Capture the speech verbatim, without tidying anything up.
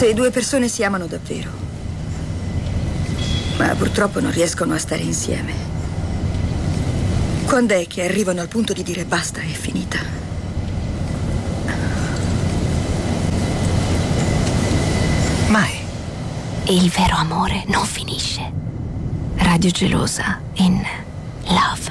Se due persone si amano davvero, ma purtroppo non riescono a stare insieme, quando è che arrivano al punto di dire basta, è finita? Mai. Il vero amore non finisce. Radio Gelosa in Love.